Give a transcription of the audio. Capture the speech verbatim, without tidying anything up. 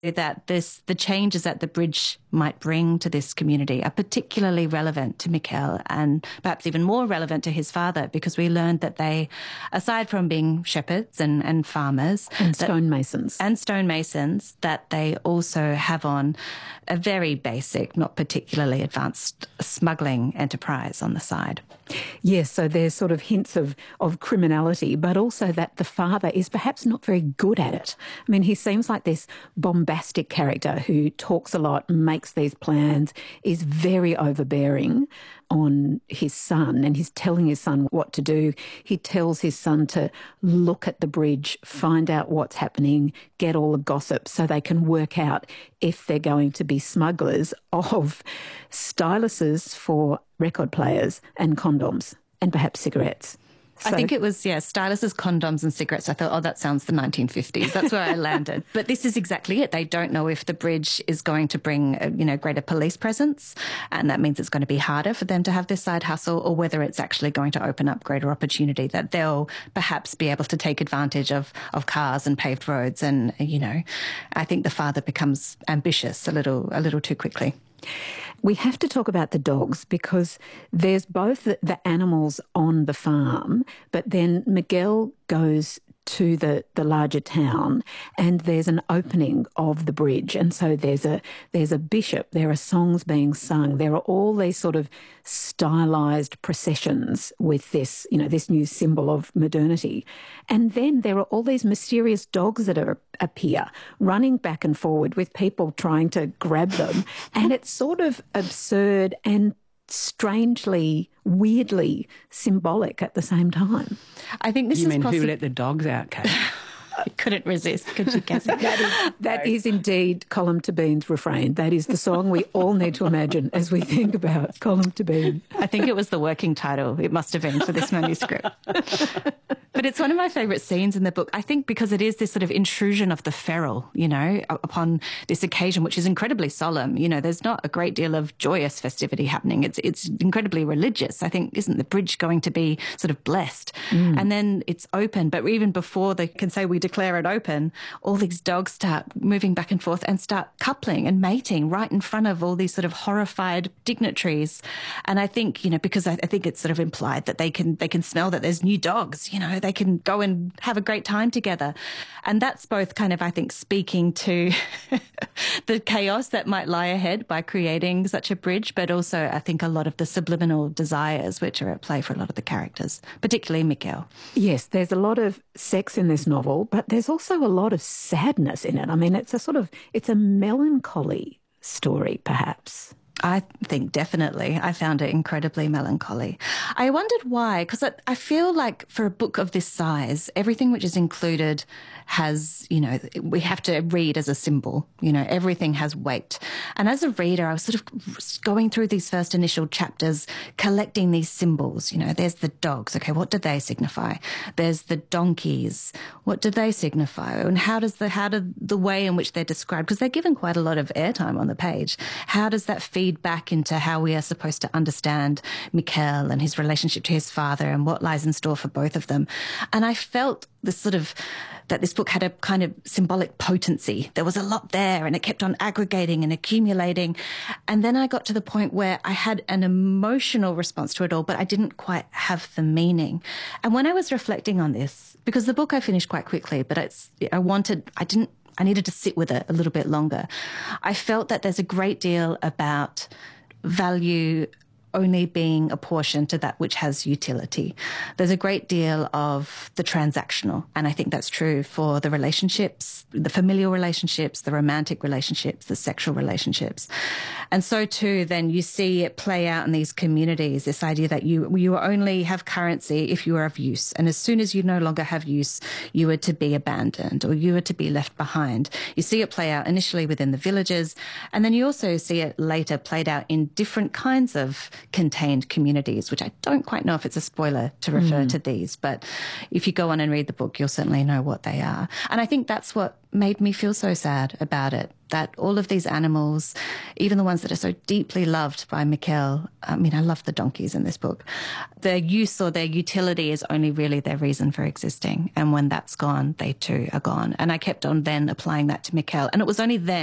that this the changes that the bridge might bring to this community are particularly relevant to Mikel and perhaps even more relevant to his father, because we learned that they, aside from being shepherds and, and farmers... And stonemasons. And stonemasons, that they also have on a very basic, not particularly advanced smuggling enterprise on the side. Yes, so there's sort of hints of, of criminality, but also that the father is perhaps not very good at it. I mean, he seems like this bombastic character who talks a lot, makes these plans, is very overbearing on his son, and he's telling his son what to do. He tells his son to look at the bridge, find out what's happening, get all the gossip so they can work out if they're going to be smugglers of styluses for record players and condoms and perhaps cigarettes. So, I think it was, yeah, styluses, condoms and cigarettes. I thought, oh, that sounds the nineteen fifties. That's where I landed. But this is exactly it. They don't know if the bridge is going to bring, a, you know, greater police presence, and that means it's going to be harder for them to have this side hustle, or whether it's actually going to open up greater opportunity, that they'll perhaps be able to take advantage of, of cars and paved roads. And, you know, I think the father becomes ambitious a little, a little too quickly. We have to talk about the dogs, because there's both the, the animals on the farm, but then Miguel goes to the, the larger town and there's an opening of the bridge. And so there's a there's a bishop, there are songs being sung, there are all these sort of stylised processions with this, you know, this new symbol of modernity. And then there are all these mysterious dogs that are, appear, running back and forward with people trying to grab them. And it's sort of absurd and strangely, weirdly symbolic at the same time. I think this you is mean possi- Who Let the Dogs Out, Kate? I couldn't resist, could you guess it? That is, that is indeed Colum Tabeen's refrain. That is the song we all need to imagine as we think about Colum Tabeen. I think it was the working title. It must have been for this manuscript. But it's one of my favourite scenes in the book, I think, because it is this sort of intrusion of the feral, you know, upon this occasion, which is incredibly solemn. You know, there's not a great deal of joyous festivity happening. It's it's incredibly religious. I think, isn't the bridge going to be sort of blessed? Mm. And then it's open, but even before they can say we declare it open, all these dogs start moving back and forth and start coupling and mating right in front of all these sort of horrified dignitaries. And I think, you know, because I, I think it's sort of implied that they can they can smell that there's new dogs, you know, they can go and have a great time together. And that's both kind of, I think, speaking to the chaos that might lie ahead by creating such a bridge, but also I think a lot of the subliminal desires which are at play for a lot of the characters, particularly Mikel. Yes, there's a lot of sex in this novel, but there's also a lot of sadness in it. I mean, it's a sort of, it's a melancholy story, perhaps. I think definitely. I found it incredibly melancholy. I wondered why, because I, I feel like for a book of this size, everything which is included has, you know, we have to read as a symbol. You know, everything has weight. And as a reader, I was sort of going through these first initial chapters, collecting these symbols. You know, there's the dogs. Okay, what do they signify? There's the donkeys. What do they signify? And how does the, how do the way in which they're described, because they're given quite a lot of airtime on the page, how does that feed back into how we are supposed to understand Mikel and his relationship to his father and what lies in store for both of them? And I felt this sort of, that this book had a kind of symbolic potency. There was a lot there and it kept on aggregating and accumulating. And then I got to the point where I had an emotional response to it all, but I didn't quite have the meaning. And when I was reflecting on this, because the book I finished quite quickly, but it's, I wanted, I didn't, I needed to sit with it a little bit longer. I felt that there's a great deal about value only being apportioned to that which has utility. There's a great deal of the transactional, and I think that's true for the relationships, the familial relationships, the romantic relationships, the sexual relationships. And so too, then you see it play out in these communities, this idea that you you only have currency if you are of use. And as soon as you no longer have use, you are to be abandoned or you are to be left behind. You see it play out initially within the villages, and then you also see it later played out in different kinds of self-contained communities, which I don't quite know if it's a spoiler to refer mm. to these, but if you go on and read the book, you'll certainly know what they are. And I think that's what made me feel so sad about it, that all of these animals, even the ones that are so deeply loved by Mikkel, I mean, I love the donkeys in this book, their use or their utility is only really their reason for existing. And when that's gone, they too are gone. And I kept on then applying that to Mikkel. And it was only then